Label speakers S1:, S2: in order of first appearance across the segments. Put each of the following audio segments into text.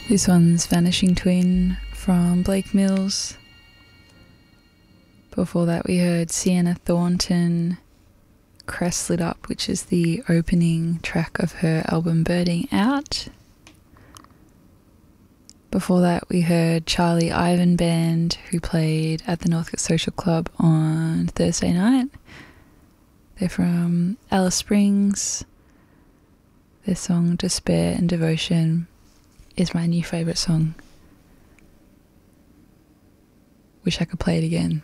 S1: This one's Vanishing Twin from Blake Mills. Before that we heard Sienna Thornton, Crest Lit Up, which is the opening track of her album Birding Out. Before that we heard Charlie Ivan Band, who played at the Northcote Social Club on Thursday night. They're from Alice Springs. Their song Despair and Devotion is my new favourite song. Wish I could play it again.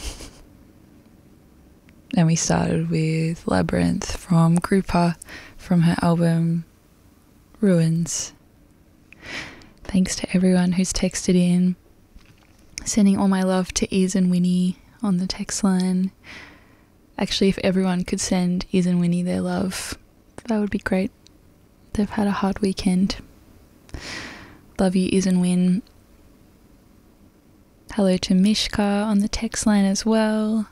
S1: And we started with Labyrinth from Grouper from her album Ruins. Thanks to everyone who's texted in. Sending all my love to Iz and Winnie on the text line. Actually, if everyone could send Iz and Winnie their love, that would be great. They've had a hard weekend. Love you, Iz and Win. Hello to Mishka on the text line as well.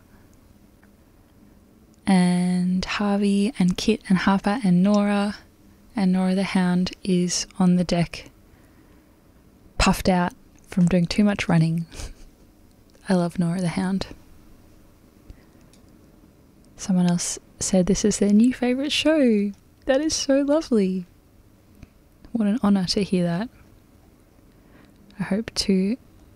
S1: And Harvey and Kit and Harper and Nora. And Nora the Hound is on the deck, puffed out from doing too much running. I love Nora the Hound. Someone else said this is their new favourite show. That is so lovely. What an honour to hear that. I hope to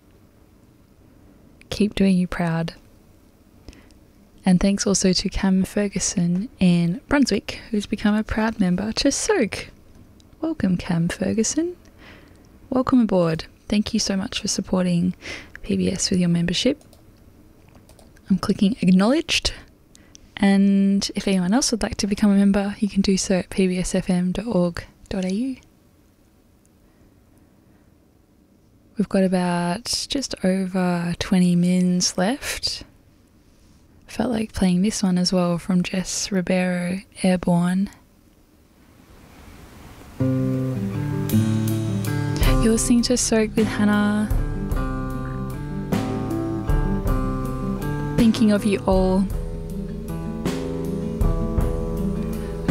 S1: keep doing you proud. And thanks also to Cam Ferguson in Brunswick, who's become a proud member to Soak. Welcome, Cam Ferguson. Welcome aboard. Thank you so much for supporting PBS with your membership. I'm clicking acknowledged. And if anyone else would like to become a member, you can do so at pbsfm.org.au. We've got about just over 20 mins left. Felt like playing this one as well from Jess Ribeiro, Airborne. You're listening to Soak with Hannah. Thinking of you all.